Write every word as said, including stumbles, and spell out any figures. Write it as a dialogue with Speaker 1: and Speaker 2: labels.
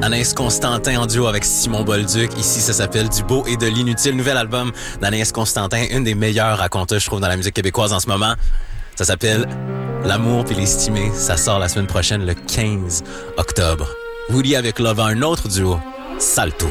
Speaker 1: Anaïs Constantin en duo avec Simon Bolduc. Ici, ça s'appelle Du beau et de l'inutile. Nouvel album d'Anaïs Constantin, une des meilleures raconteuses, je trouve, dans la musique québécoise en ce moment. Ça s'appelle L'amour puis l'estimé. Ça sort la semaine prochaine, le quinze octobre. Woody avec Lova, un autre duo, Salto.